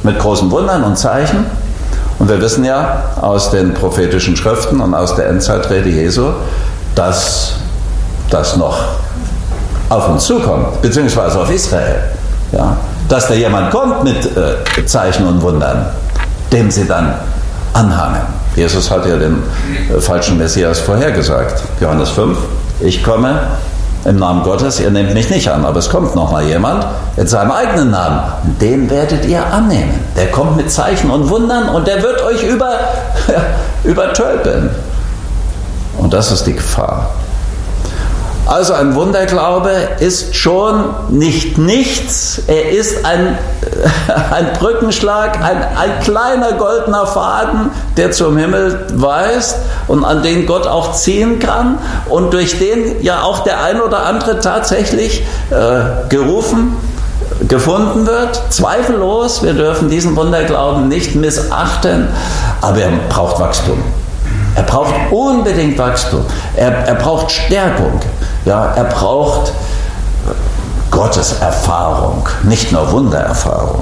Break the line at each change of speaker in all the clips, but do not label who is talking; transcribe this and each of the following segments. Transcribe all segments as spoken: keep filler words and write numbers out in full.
mit großen Wundern und Zeichen. Und wir wissen ja aus den prophetischen Schriften und aus der Endzeitrede Jesu, dass das noch auf uns zukommt, beziehungsweise auf Israel. Ja, dass da jemand kommt mit äh, Zeichen und Wundern, dem sie dann anhangen. Jesus hat ja den äh, falschen Messias vorhergesagt. Johannes fünf, ich komme im Namen Gottes, ihr nehmt mich nicht an, aber es kommt noch mal jemand in seinem eigenen Namen. Den werdet ihr annehmen. Der kommt mit Zeichen und Wundern und der wird euch über, übertölpeln. Und das ist die Gefahr. Also ein Wunderglaube ist schon nicht nichts, er ist ein, ein Brückenschlag, ein, ein kleiner goldener Faden, der zum Himmel weist und an den Gott auch ziehen kann und durch den ja auch der ein oder andere tatsächlich äh, gerufen, gefunden wird. Zweifellos, wir dürfen diesen Wunderglauben nicht missachten, aber er braucht Wachstum. Er braucht unbedingt Wachstum. Er, er braucht Stärkung. Ja, er braucht Gotteserfahrung, nicht nur Wundererfahrung.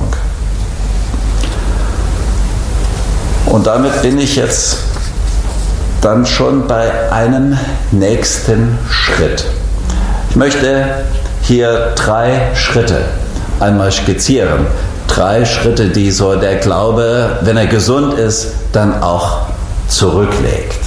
Und damit bin ich jetzt dann schon bei einem nächsten Schritt. Ich möchte hier drei Schritte einmal skizzieren. Drei Schritte, die so der Glaube, wenn er gesund ist, dann auch zurücklegt.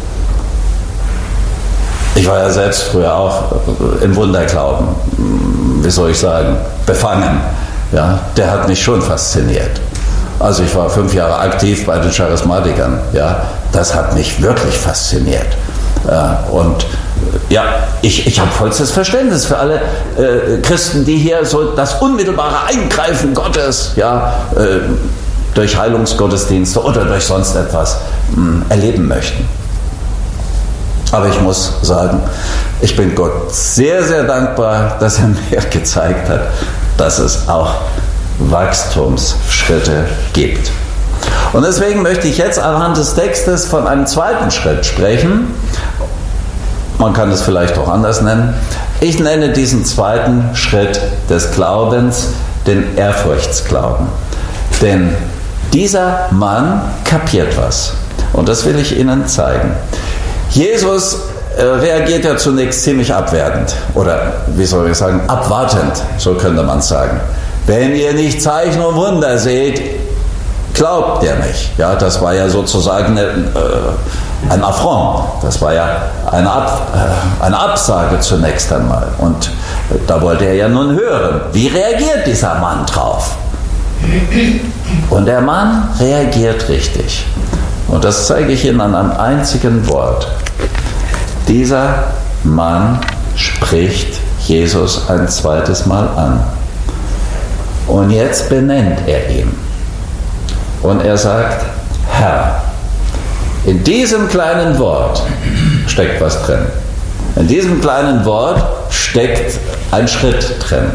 Ich war ja selbst früher auch im Wunderglauben, wie soll ich sagen, befangen. Ja, der hat mich schon fasziniert. Also ich war fünf Jahre aktiv bei den Charismatikern. Ja, das hat mich wirklich fasziniert. Und ja, ich, ich habe vollstes Verständnis für alle äh, Christen, die hier so das unmittelbare Eingreifen Gottes, ja, äh, durch Heilungsgottesdienste oder durch sonst etwas mh, erleben möchten. Aber ich muss sagen, ich bin Gott sehr, sehr dankbar, dass er mir gezeigt hat, dass es auch Wachstumsschritte gibt. Und deswegen möchte ich jetzt anhand des Textes von einem zweiten Schritt sprechen. Man kann es vielleicht auch anders nennen. Ich nenne diesen zweiten Schritt des Glaubens den Ehrfurchtsglauben. Denn dieser Mann kapiert was. Und das will ich Ihnen zeigen. Jesus äh, reagiert ja zunächst ziemlich abwertend. Oder wie soll ich sagen, abwartend, so könnte man sagen. Wenn ihr nicht Zeichen und Wunder seht, glaubt ihr nicht. Ja, das war ja sozusagen eine, äh, ein Affront. Das war ja eine, Ab, äh, eine Absage zunächst einmal. Und äh, da wollte er ja nun hören, wie reagiert dieser Mann drauf? Und der Mann reagiert richtig. Und das zeige ich Ihnen an einem einzigen Wort. Dieser Mann spricht Jesus ein zweites Mal an. Und jetzt benennt er ihn. Und er sagt, Herr. In diesem kleinen Wort steckt was drin. In diesem kleinen Wort steckt ein Schritt drin.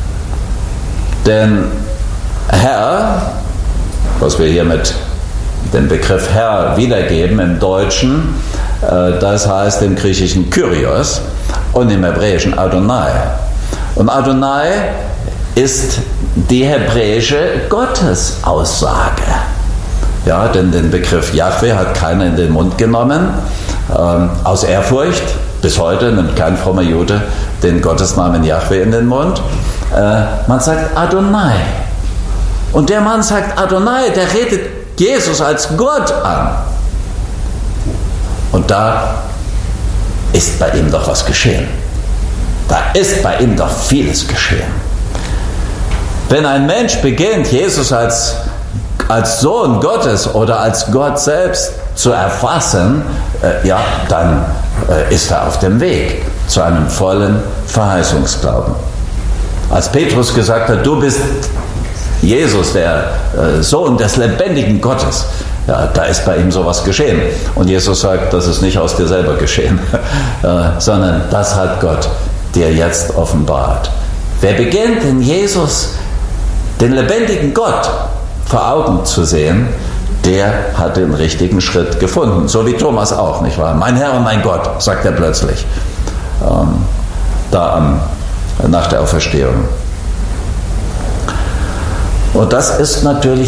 Denn Herr, was wir hier mit dem Begriff Herr wiedergeben im Deutschen, das heißt im Griechischen Kyrios und im Hebräischen Adonai. Und Adonai ist die hebräische Gottesaussage. Ja, denn den Begriff Jahwe hat keiner in den Mund genommen, ähm, aus Ehrfurcht. Bis heute nimmt kein frommer Jude den Gottesnamen Jahwe in den Mund. Äh, man sagt Adonai. Und der Mann sagt Adonai, der redet Jesus als Gott an. Und da ist bei ihm doch was geschehen. Da ist bei ihm doch vieles geschehen. Wenn ein Mensch beginnt, Jesus als, als Sohn Gottes oder als Gott selbst zu erfassen, äh, ja, dann äh, ist er auf dem Weg zu einem vollen Verheißungsglauben. Als Petrus gesagt hat, du bist Jesus, der äh, Sohn des lebendigen Gottes, ja, da ist bei ihm sowas geschehen. Und Jesus sagt, das ist nicht aus dir selber geschehen, äh, sondern das hat Gott dir jetzt offenbart. Wer beginnt in Jesus, den lebendigen Gott, vor Augen zu sehen, der hat den richtigen Schritt gefunden. So wie Thomas auch, nicht wahr? Mein Herr und mein Gott, sagt er plötzlich, ähm, da am, nach der Auferstehung. Und das ist natürlich